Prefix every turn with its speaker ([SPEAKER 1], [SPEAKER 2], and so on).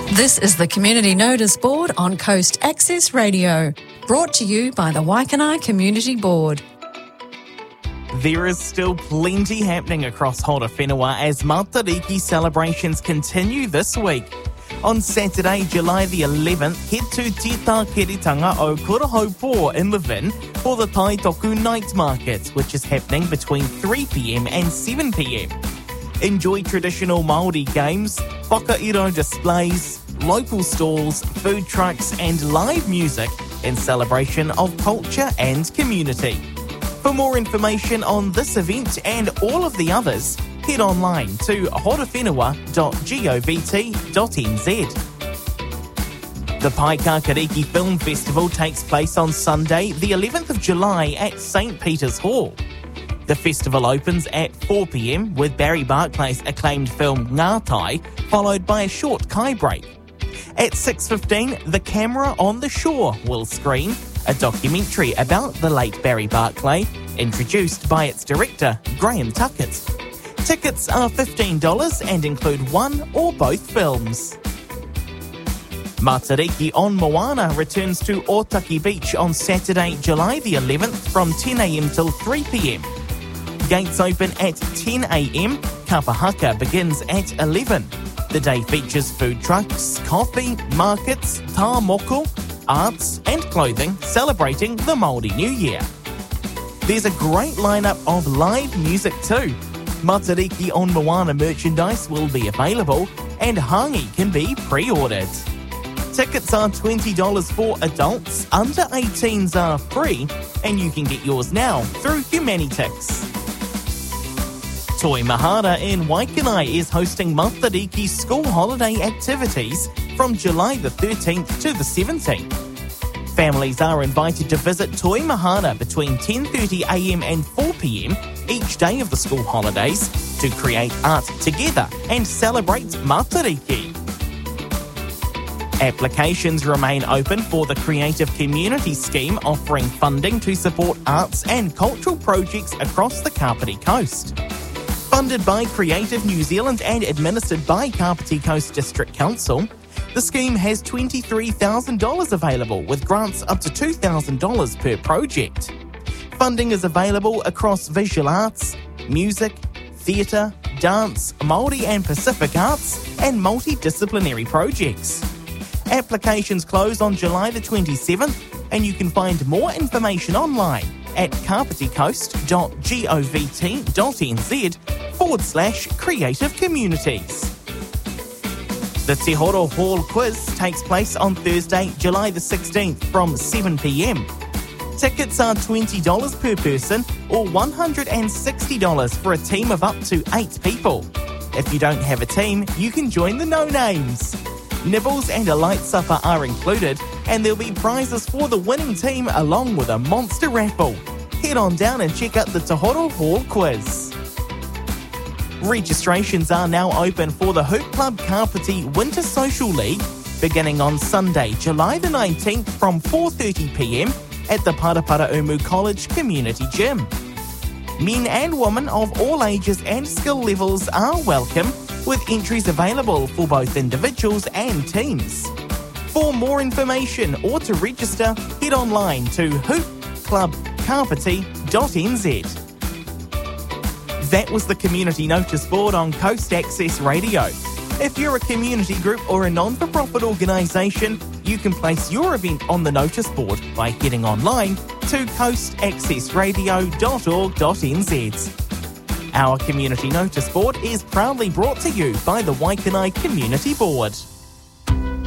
[SPEAKER 1] This is the Community Notice Board on Coast Access Radio, brought to you by the Waikanae Community Board.
[SPEAKER 2] There is still plenty happening across Horowhenua as Matariki celebrations continue this week. On Saturday, July the 11th, head to Te Tākeretanga o Kurahau in Levin for the Taitoku Night Market, which is happening between 3pm and 7pm. Enjoy traditional Māori games, whakairo displays, local stalls, food trucks and live music in celebration of culture and community. For more information on this event and all of the others, head online to horowhenua.govt.nz. The Paikakariki Film Festival takes place on Sunday, the 11th of July at St. Peter's Hall. The festival opens at 4pm with Barry Barclay's acclaimed film Ngātai, followed by a short kai break. At 6:15, The Camera on the Shore will screen a documentary about the late Barry Barclay, introduced by its director, Graham Tuckett. Tickets are $15 and include one or both films. Matariki on Moana returns to Otaki Beach on Saturday, July the 11th from 10am till 3pm. Gates open at 10am, Kapahaka begins at 11. The day features food trucks, coffee, markets, tā moko, arts and clothing celebrating the Māori New Year. There's a great lineup of live music too. Matariki on Moana merchandise will be available and hangi can be pre-ordered. Tickets are $20 for adults, under 18s are free, and you can get yours now through Humanitix. Toi Mahara in Waikanae is hosting Matariki school holiday activities from July the 13th to the 17th. Families are invited to visit Toi Mahara between 10:30am and 4pm each day of the school holidays to create art together and celebrate Matariki. Applications remain open for the Creative Community Scheme, offering funding to support arts and cultural projects across the Kapiti Coast. Funded by Creative New Zealand and administered by Kapiti Coast District Council, the scheme has $23,000 available with grants up to $2,000 per project. Funding is available across visual arts, music, theatre, dance, Māori and Pacific arts, and multidisciplinary projects. Applications close on July the 27th, and you can find more information online at kapiticoast.govt.nz/creative communities. The Te Horo Hall quiz takes place on Thursday, July the 16th from 7pm. Tickets are $20 per person or $160 for a team of up to 8 people. If you don't have a team, you can join the No Names. Nibbles and a light supper are included, and there'll be prizes for the winning team along with a monster raffle. Head on down and check out the Te Horo Hall quiz. Registrations are now open for the Hoop Club Kapiti Winter Social League, beginning on Sunday, July the 19th from 4:30pm at the Paraparaumu College Community Gym. Men and women of all ages and skill levels are welcome, with entries available for both individuals and teams. For more information or to register, head online to hoopclubkapiti.nz. That was the Community Notice Board on Coast Access Radio. If you're a community group or a non-for-profit organisation, you can place your event on the notice board by heading online to coastaccessradio.org.nz. Our Community Notice Board is proudly brought to you by the Waikanae Community Board.